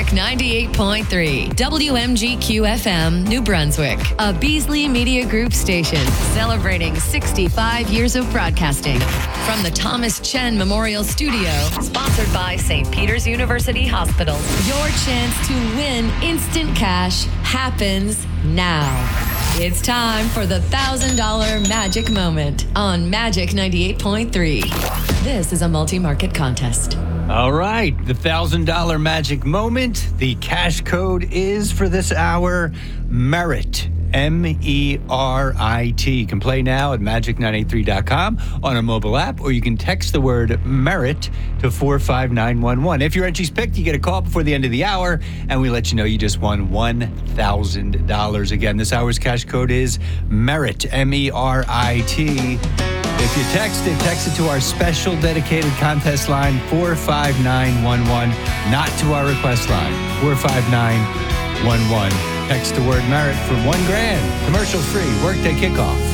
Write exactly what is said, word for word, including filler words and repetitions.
Magic ninety-eight point three, W M G Q F M, New Brunswick, a Beasley Media Group station celebrating sixty-five years of broadcasting. From the Thomas Chen Memorial Studio, sponsored by Saint Peter's University Hospital, your chance to win instant cash happens now. It's time for the one thousand dollars Magic Moment on Magic ninety-eight point three. This is a multi-market contest. All right, the one thousand dollars Magic Moment. The cash code is for this hour, MERIT. M E R I T. You can play now at magic nine eight three dot com on our mobile app, or you can text the word MERIT to four five nine one one. If your entry's picked, you get a call before the end of the hour, and we let you know you just won one thousand dollars. Again, this hour's cash code is MERIT, M E R I T. If you text it, text it to our special dedicated contest line, four five nine one one, not to our request line, four five nine one one. Text the word MERIT for one grand. Commercial free. Workday kickoff.